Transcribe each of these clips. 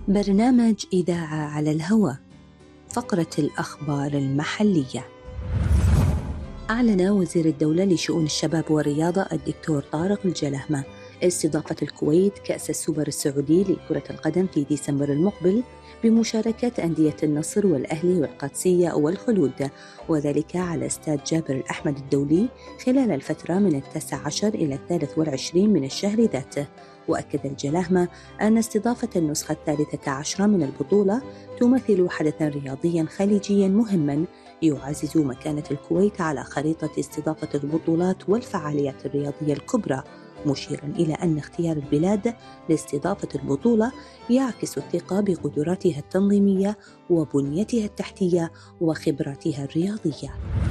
برنامج إذاعة على الهواء. فقرة الأخبار المحلية. أعلن وزير الدولة لشؤون الشباب والرياضة الدكتور طارق الجلهمة استضافة الكويت كأس السوبر السعودي لكرة القدم في ديسمبر المقبل بمشاركة أندية النصر والأهلي والقادسية والخلود، وذلك على استاد جابر الأحمد الدولي خلال الفترة من 19 إلى 23 من الشهر ذاته. وأكد الجلهمة أن استضافة النسخة 13 من البطولة تمثل حدثاً رياضياً خليجياً مهماً يعزز مكانة الكويت على خريطة استضافة البطولات والفعاليات الرياضية الكبرى، مشيراً إلى أن اختيار البلاد لاستضافة البطولة يعكس الثقة بقدراتها التنظيمية وبنيتها التحتية وخبراتها الرياضية.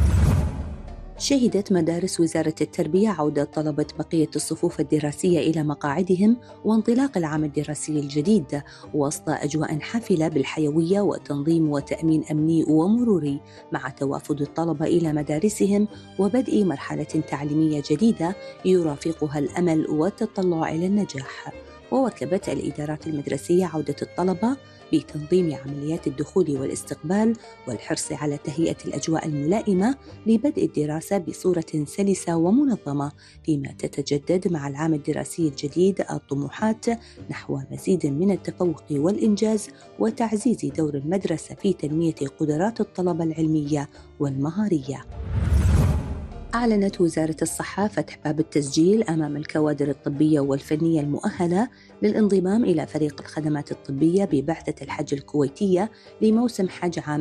شهدت مدارس وزارة التربية عودة طلبة بقية الصفوف الدراسية إلى مقاعدهم وانطلاق العام الدراسي الجديد وسط أجواء حافلة بالحيوية وتنظيم وتأمين أمني ومروري، مع توافد الطلبة إلى مدارسهم وبدء مرحلة تعليمية جديدة يرافقها الأمل والتطلع إلى النجاح. وواكبت الإدارات المدرسية عودة الطلبة بتنظيم عمليات الدخول والاستقبال والحرص على تهيئة الأجواء الملائمة لبدء الدراسة بصورة سلسة ومنظمة، فيما تتجدد مع العام الدراسي الجديد الطموحات نحو مزيد من التفوق والإنجاز وتعزيز دور المدرسة في تنمية قدرات الطلبة العلمية والمهارية. أعلنت وزارة الصحة فتح باب التسجيل أمام الكوادر الطبية والفنية المؤهلة للانضمام إلى فريق الخدمات الطبية ببعثة الحج الكويتية لموسم حج عام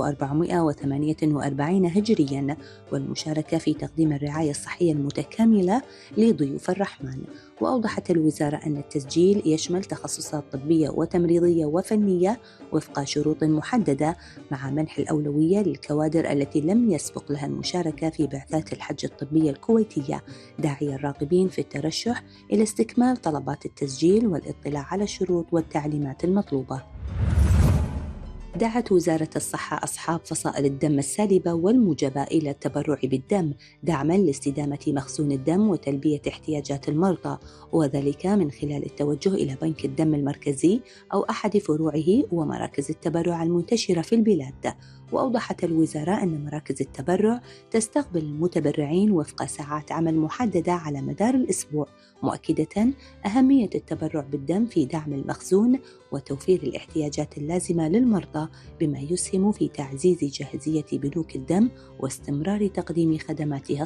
1448 هجرياً، والمشاركة في تقديم الرعاية الصحية المتكاملة لضيوف الرحمن. وأوضحت الوزارة أن التسجيل يشمل تخصصات طبية وتمريضية وفنية وفق شروط محددة، مع منح الأولوية للكوادر التي لم يسبق لها المشاركة في بعثات الحج الطبية الكويتية، داعيا الراغبين في الترشح إلى استكمال طلبات التسجيل والاطلاع على الشروط والتعليمات المطلوبة. دعت وزارة الصحة أصحاب فصائل الدم السالبة والموجبة إلى التبرع بالدم دعماً لاستدامة مخزون الدم وتلبية احتياجات المرضى، وذلك من خلال التوجه إلى بنك الدم المركزي أو أحد فروعه ومراكز التبرع المنتشرة في البلاد. وأوضحت الوزارة أن مراكز التبرع تستقبل المتبرعين وفق ساعات عمل محددة على مدار الأسبوع، مؤكدة أهمية التبرع بالدم في دعم المخزون وتوفير الاحتياجات اللازمة للمرضى، بما يسهم في تعزيز جاهزية بنوك الدم واستمرار تقديم خدماتها